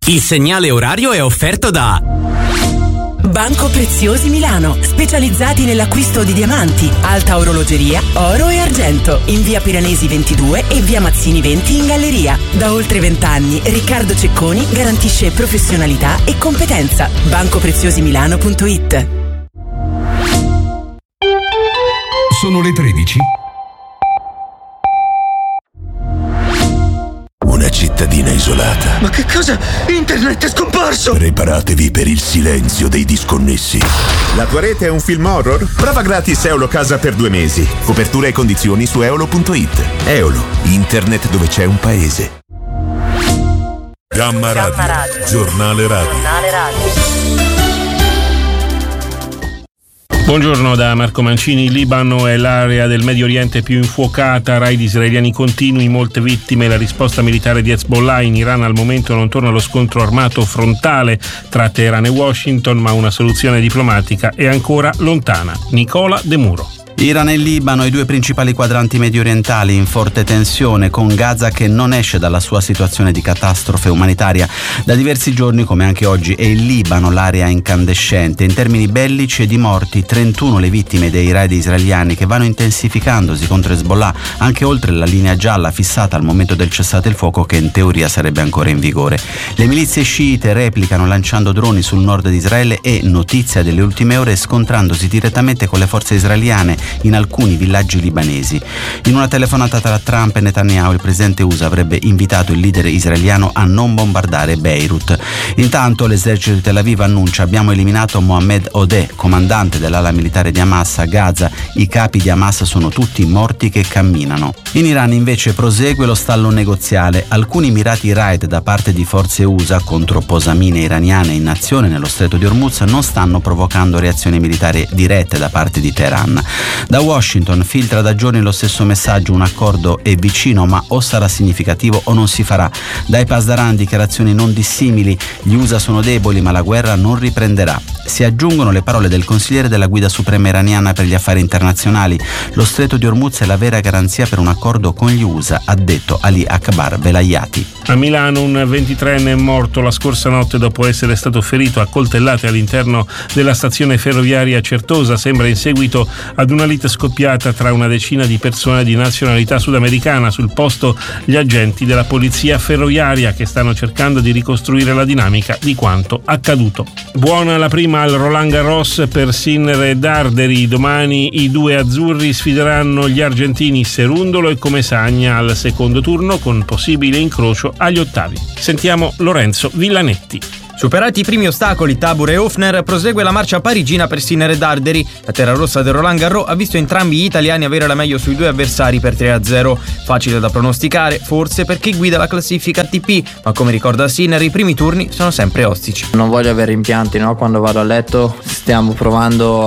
Il segnale orario è offerto da Banco Preziosi Milano, specializzati nell'acquisto di diamanti, alta orologeria, oro e argento, in via Piranesi 22 e via Mazzini 20 in galleria. Da oltre 20 anni Riccardo Cecconi garantisce professionalità e competenza. BancoPreziosiMilano.it. Sono le 13. Una cittadina isolata. Ma che cosa? Internet è scomparso! Preparatevi per il silenzio dei disconnessi. La tua rete è un film horror? Prova gratis Eolo Casa per 2 mesi. Copertura e condizioni su eolo.it. Eolo, internet dove c'è un paese. Gamma Radio. Giornale Radio. Buongiorno da Marco Mancini. Il Libano è l'area del Medio Oriente più infuocata, raid israeliani continui, molte vittime. La risposta militare di Hezbollah. In Iran al momento non torna lo scontro armato frontale tra Teheran e Washington, ma una soluzione diplomatica è ancora lontana. Nicola De Muro. Iran e Libano, i due principali quadranti mediorientali in forte tensione, con Gaza che non esce dalla sua situazione di catastrofe umanitaria. Da diversi giorni, come anche oggi, è il Libano l'area incandescente. In termini bellici e di morti, 31 le vittime dei raid israeliani che vanno intensificandosi contro Hezbollah, anche oltre la linea gialla fissata al momento del cessate il fuoco che in teoria sarebbe ancora in vigore. Le milizie sciite replicano lanciando droni sul nord di Israele e, notizia delle ultime ore, scontrandosi direttamente con le forze israeliane in alcuni villaggi libanesi. In una telefonata tra Trump e Netanyahu, il presidente USA avrebbe invitato il leader israeliano a non bombardare Beirut. Intanto l'esercito di Tel Aviv annuncia: abbiamo eliminato Mohammed Odeh, comandante dell'ala militare di Hamas a Gaza. I capi di Hamas sono tutti morti che camminano. In Iran invece prosegue lo stallo negoziale. Alcuni mirati raid da parte di forze USA contro posamine iraniane in azione nello stretto di Hormuz non stanno provocando reazioni militari dirette da parte di Teheran. Da Washington filtra da giorni lo stesso messaggio: un accordo è vicino ma o sarà significativo o non si farà. Dai Pasdaran dichiarazioni non dissimili: gli USA sono deboli ma la guerra non riprenderà. Si aggiungono le parole del consigliere della guida suprema iraniana per gli affari internazionali: lo stretto di Hormuz è la vera garanzia per un accordo con gli USA, ha detto Ali Akbar Velayati. A Milano un 23enne è morto la scorsa notte dopo essere stato ferito a coltellate all'interno della stazione ferroviaria Certosa, sembra in seguito ad una lite scoppiata tra una decina di persone di nazionalità sudamericana. Sul posto gli agenti della polizia ferroviaria che stanno cercando di ricostruire la dinamica di quanto accaduto. Buona la prima al Roland Garros per Sinner e Darderi. Domani i due azzurri sfideranno gli argentini Cerundolo e Comesaña al secondo turno, con possibile incrocio agli ottavi. Sentiamo Lorenzo Villanetti. Superati i primi ostacoli, Tabor e Hofner, prosegue la marcia parigina per Sinner e Darderi. La terra rossa del Roland Garros ha visto entrambi gli italiani avere la meglio sui due avversari per 3-0. Facile da pronosticare, forse per chi guida la classifica ATP, ma come ricorda Sinner, i primi turni sono sempre ostici. Non voglio avere rimpianti, no? Quando vado a letto stiamo provando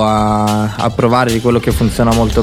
a provare di quello che funziona molto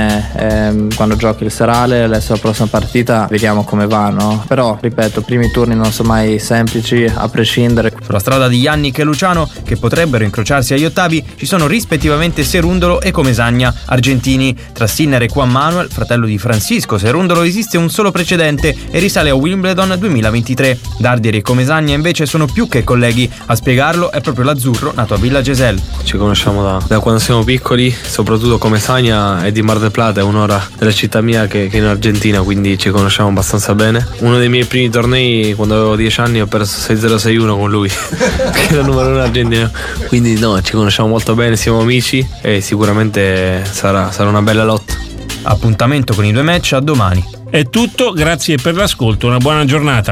bene quando giochi il serale. Adesso la prossima partita vediamo come va, no? Però, ripeto, primi turni non sono mai semplici, a prescindere. Sulla strada di Yannick e Luciano, che potrebbero incrociarsi agli ottavi, ci sono rispettivamente Cerundolo e Comesaña. Argentini. Tra Sinner e Juan Manuel, fratello di Francisco Cerundolo, esiste un solo precedente e risale a Wimbledon 2023. Darderi e Comesaña invece sono più che colleghi. A spiegarlo è proprio l'azzurro nato a Villa Gesell. Ci conosciamo da quando siamo piccoli, soprattutto Comesaña è di Mar del Plata, è un'ora della città mia che è in Argentina, quindi ci conosciamo abbastanza bene. Uno dei miei primi tornei, quando avevo 10 anni, ho perso 6-0-6-1 con lui che è il numero 1 argentino, quindi no, ci conosciamo molto bene, siamo amici e sicuramente sarà una bella lotta. Appuntamento con i due match a domani. È tutto, grazie per l'ascolto, una buona giornata.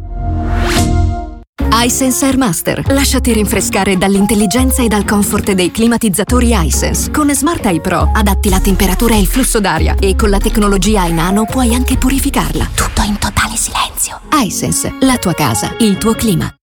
iSense Airmaster. Lasciati rinfrescare dall'intelligenza e dal comfort dei climatizzatori iSense. Con Smart Eye Pro adatti la temperatura e il flusso d'aria e con la tecnologia iNano puoi anche purificarla. Tutto in totale silenzio. iSense, la tua casa, il tuo clima.